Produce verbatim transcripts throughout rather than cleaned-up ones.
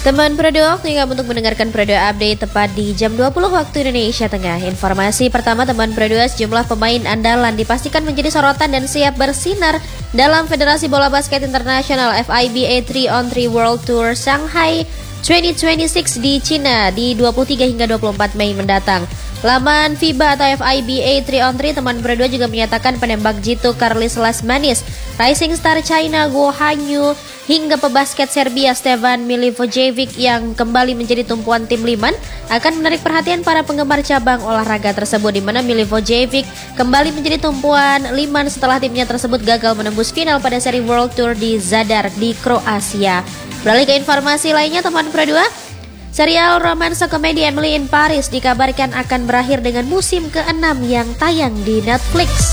Teman Pro dua, waktunya untuk mendengarkan Pro dua Update tepat di jam dua puluh waktu Indonesia Tengah. Informasi pertama, teman Pro dua, sejumlah pemain andalan dipastikan menjadi sorotan dan siap bersinar dalam Federasi Bola Basket Internasional F I B A tiga on tiga World Tour Shanghai dua ribu dua puluh enam di Cina di dua puluh tiga hingga dua puluh empat Mei mendatang. Laman FIBA atau F I B A tiga on tiga, teman Pro dua juga menyatakan penembak jitu Carlis Lasmanis, rising star China Guo Hanyu, hingga pebasket Serbia Stevan Milivojevic yang kembali menjadi tumpuan tim Liman akan menarik perhatian para penggemar cabang olahraga tersebut, di mana Milivojevic kembali menjadi tumpuan Liman setelah timnya tersebut gagal menembus final pada seri World Tour di Zadar di Kroasia. Beralih ke informasi lainnya, teman Pro dua, serial romansa komedi Emily in Paris dikabarkan akan berakhir dengan musim keenam yang tayang di Netflix.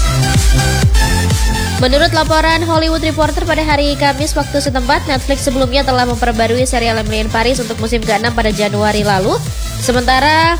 Menurut laporan Hollywood Reporter pada hari Kamis waktu setempat, Netflix sebelumnya telah memperbarui serial Emily in Paris untuk musim keenam pada Januari lalu. Sementara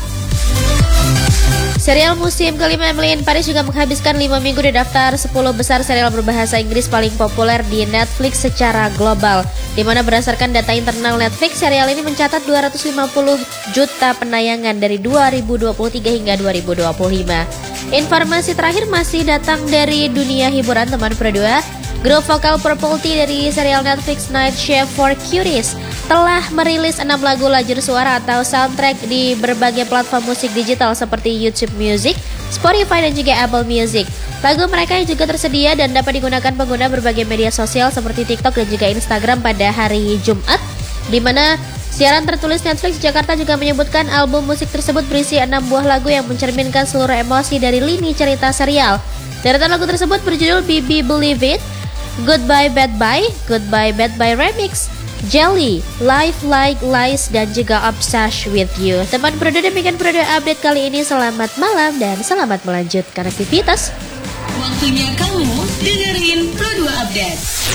serial musim kelima Emily in Paris juga menghabiskan lima minggu di daftar sepuluh besar serial berbahasa Inggris paling populer di Netflix secara global, di mana berdasarkan data internal Netflix, serial ini mencatat dua ratus lima puluh juta penayangan dari dua ribu dua puluh tiga hingga dua ribu dua puluh lima. Informasi terakhir masih datang dari dunia hiburan, teman Pro dua. Grup vokal Purple Tea dari serial Netflix Night Shift for Cuties telah merilis enam lagu lajur suara atau soundtrack di berbagai platform musik digital seperti YouTube Music, Spotify, dan juga Apple Music. Lagu mereka yang juga tersedia dan dapat digunakan pengguna berbagai media sosial seperti TikTok dan juga Instagram pada hari Jumat, di mana siaran tertulis Netflix Jakarta juga menyebutkan album musik tersebut berisi enam buah lagu yang mencerminkan seluruh emosi dari lini cerita serial. Deretan lagu tersebut berjudul Baby Believe It, Goodbye Bad Bye, Goodbye Bad Bye Remix, Jelly, Life Like Lies, dan juga Obsessed With You. Teman Pro dua, demikian Pro dua Update kali ini. Selamat malam dan selamat melanjutkan aktivitas. Waktunya kamu dengerin Pro dua Update.